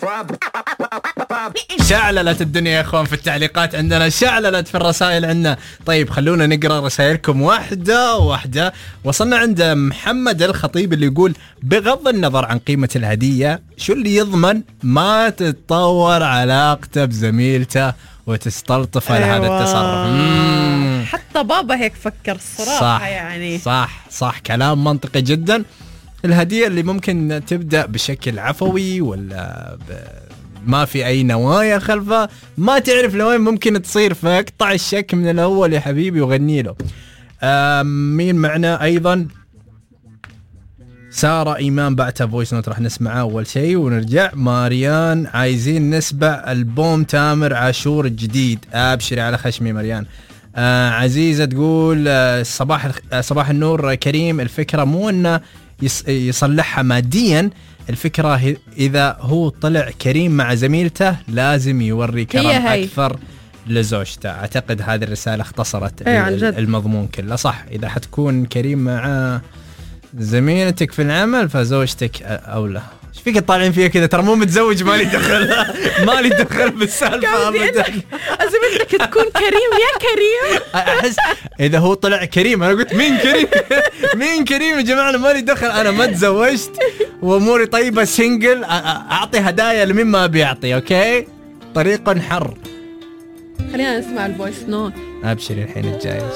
شعللت الدنيا يا اخوان في التعليقات عندنا، شعللت في الرسائل عندنا. طيب خلونا نقرا رسائلكم واحده واحده. وصلنا عند محمد الخطيب اللي يقول بغض النظر عن قيمه الهديه، شو اللي يضمن ما تتطور علاقته بزميلته وتستلطف على هذا التصرف؟ حتى بابا هيك فكر الصراحه. صح يعني صح كلام منطقي جدا. الهديه اللي ممكن تبدا بشكل عفوي ولا ما في أي نوايا خلفها، ما تعرف لوين ممكن تصير، فاقطع الشك من الأول يا حبيبي وغني له. مين معنا أيضا؟ سارة إيمان بعتها فويس نوت، راح نسمعها أول شيء ونرجع. ماريان عايزين نسمع ألبوم تامر عاشور الجديد. أبشري على خشمي ماريان. عزيزة تقول صباح النور كريم، الفكرة مو أنه يصلحها ماديا، الفكرة إذا هو طلع كريم مع زميلته لازم يوري كرم أكثر لزوجته. أعتقد هذه الرسالة اختصرت المضمون كله. صح، إذا حتكون كريم مع زميلتك في العمل فزوجتك أولى. ايش فيك طالعين فيها كذا؟ ترى مو متزوج، مالي دخل بالسالفة أبدا. زميلتك تكون كريم يا كريم. أحس إذا هو طلع كريم، أنا قلت مين كريم؟ مين كريم يا جماعة؟ أنا مالي دخل، أنا ما تزوجت وأموري طيبة، سينجل، أعطي هدايا لمين ما بيعطي. أوكي، طريق حر. خلينا نسمع الفويس نوت. أبشري الحين الجاي.